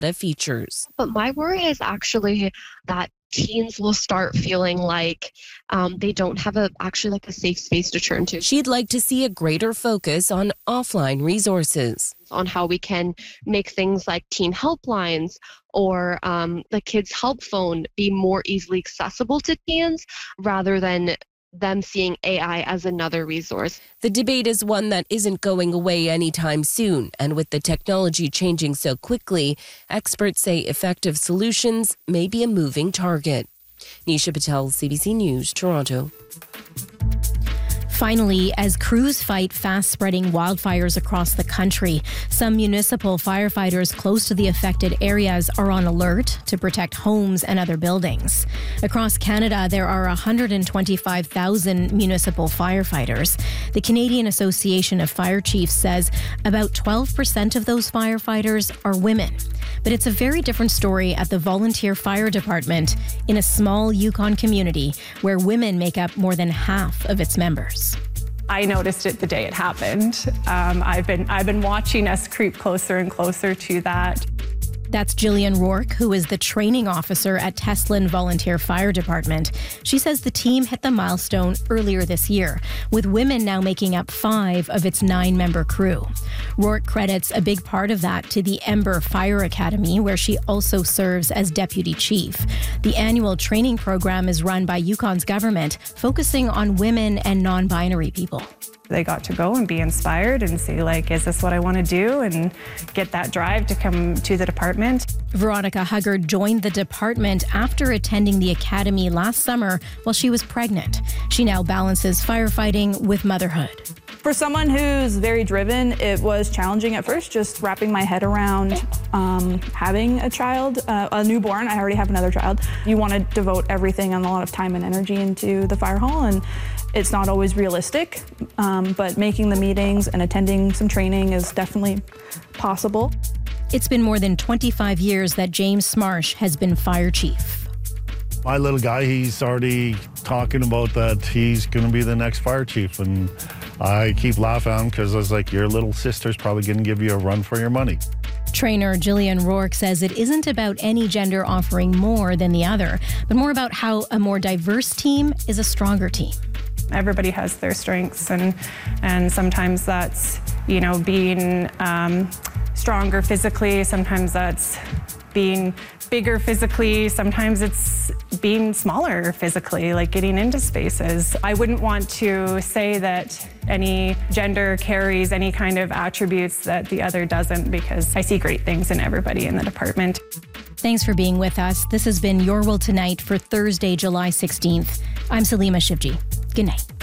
the features. But my worry is actually that teens will start feeling like they don't have a safe space to turn to. She'd like to see a greater focus on offline resources. On how we can make things like teen helplines or the kids' help phone be more easily accessible to teens rather than them seeing AI as another resource. The debate is one that isn't going away anytime soon, and with the technology changing so quickly, experts say effective solutions may be a moving target. Nisha Patel, CBC News, Toronto. Finally, as crews fight fast-spreading wildfires across the country, some municipal firefighters close to the affected areas are on alert to protect homes and other buildings. Across Canada, there are 125,000 municipal firefighters. The Canadian Association of Fire Chiefs says about 12% of those firefighters are women. But it's a very different story at the Volunteer Fire Department in a small Yukon community where women make up more than half of its members. I noticed it the day it happened. I've been watching us creep closer and closer to that. That's Jillian Rourke, who is the training officer at Teslin Volunteer Fire Department. She says the team hit the milestone earlier this year, with women now making up 5 of its 9-member crew. Rourke credits a big part of that to the Ember Fire Academy, where she also serves as deputy chief. The annual training program is run by Yukon's government, focusing on women and non-binary people. They got to go and be inspired and see, is this what I want to do? And get that drive to come to the department. Veronica Huggard joined the department after attending the academy last summer while she was pregnant. She now balances firefighting with motherhood. For someone who's very driven, it was challenging at first, just wrapping my head around having a child, a newborn. I already have another child. You want to devote everything and a lot of time and energy into the fire hall, and it's not always realistic, but making the meetings and attending some training is definitely possible. It's been more than 25 years that James Smarsh has been fire chief. My little guy, he's already talking about that he's going to be the next fire chief, and I keep laughing at him because I was like, your little sister's probably going to give you a run for your money. Trainer Jillian Rourke says it isn't about any gender offering more than the other, but more about how a more diverse team is a stronger team. Everybody has their strengths, and sometimes that's, being stronger physically, sometimes that's being bigger physically, sometimes it's being smaller physically, like getting into spaces. I wouldn't want to say that any gender carries any kind of attributes that the other doesn't, because I see great things in everybody in the department. Thanks for being with us. This has been Your World Tonight for Thursday, July 16th. I'm Salima Shivji. Good night.